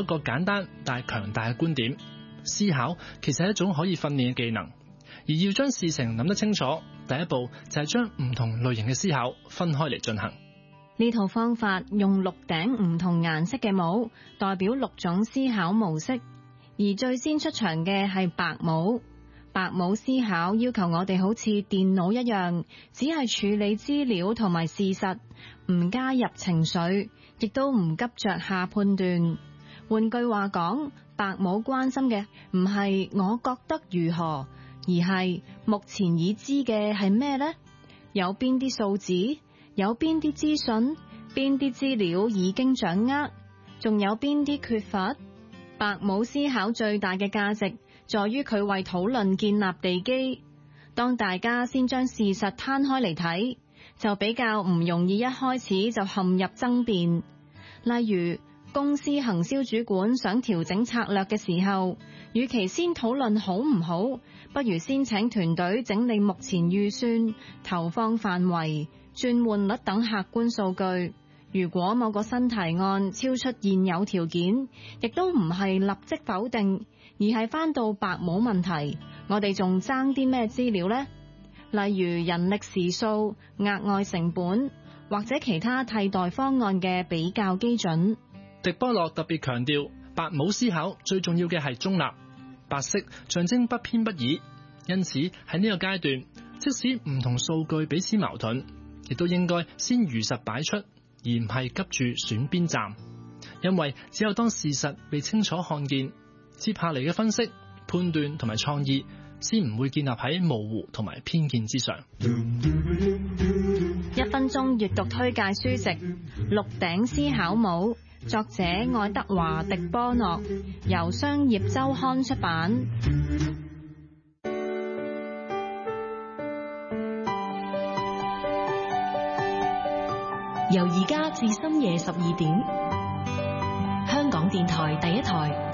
咗一個簡單但係強大嘅觀點：思考其實係一種可以訓練嘅技能，而要將事情諗得清楚，第一步就係將唔同類型嘅思考分開嚟進行。 呢套方法用6頂唔同顏色嘅帽，代表6種思考模式，而最先出場嘅係白帽。白帽思考要求我哋好似電腦一樣，只係處理資料同埋事實，唔加入情緒，亦都唔急着下判斷。換句話講，白帽關心嘅唔係我覺得如何，而係目前已知嘅係咩呢？有邊啲數字？有邊啲資訊？邊啲資料已經掌握？仲有邊啲缺乏？白帽思考最大嘅價值在於佢為討論建立地基。當大家先將事實攤開嚟睇，就比較唔容易一開始就陷入爭辯。例如，公司行銷主管想調整策略嘅時候，與其先討論好唔好，不如先請團隊整理目前預算、投放範圍、轉換率等客觀數據。如果某個新提案超出現有條件，亦都唔係立即否定，而係返到白帽問題，我哋仲爭啲咩資料呢？例如人力時數、額外成本，或者其他替代方案嘅比較基準。 狄波洛特別強調，白帽思考最重要嘅係中立，白色象徵不偏不倚，因此喺呢個階段，即使唔同數據彼此矛盾，亦都應該先如實擺出，而唔係急住選邊站。因為只有當事實被清楚看見，接下嚟嘅分析、判斷同埋創意先唔會建立喺模糊同埋偏見之上。 1分鐘閱讀推介書籍《6頂思考帽》，作者愛德華·狄波諾，由商業週刊出版。 由而家至深夜12點，香港電台第一台。